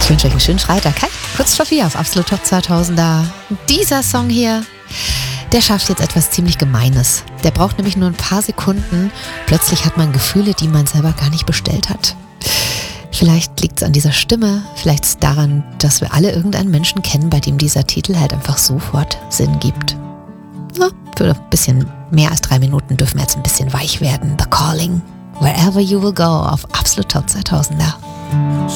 Ich wünsche euch einen schönen Freitag. Hi, kurz vor 4 auf Absolut Top 2000er. Dieser Song hier, der schafft jetzt etwas ziemlich Gemeines. Der braucht nämlich nur ein paar Sekunden. Plötzlich hat man Gefühle, die man selber gar nicht bestellt hat. Vielleicht liegt es an dieser Stimme, vielleicht ist es daran, dass wir alle irgendeinen Menschen kennen, bei dem dieser Titel halt einfach sofort Sinn gibt. Ja, für ein bisschen mehr als 3 Minuten dürfen wir jetzt ein bisschen weich werden. The Calling, Wherever You Will Go auf Absolut Top 2000er.